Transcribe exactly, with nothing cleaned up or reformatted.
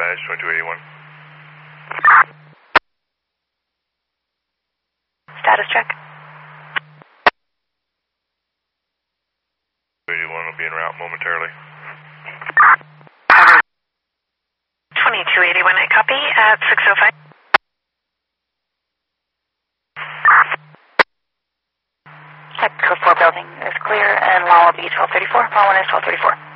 Flash, twenty-two eighty-one. Status check. eighty-one will be en route momentarily. twenty-two eighty-one, I copy at six oh five. Check code four building is clear and Lala B twelve thirty-four. Lala one is twelve thirty-four.